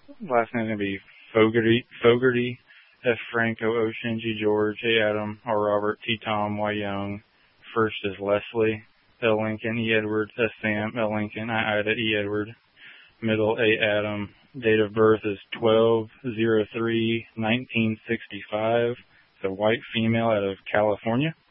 Last name's going to be Fogarty, F. Franco, O. Shinji, George, A. Adam, R. Robert, T. Tom, Y. Young. First is Leslie, L. Lincoln, E. Edward, S. Sam, L. Lincoln, I. Ida, E. Edward. Middle, A. Adam. Date of birth is 12/03/1965. It's a white female out of California.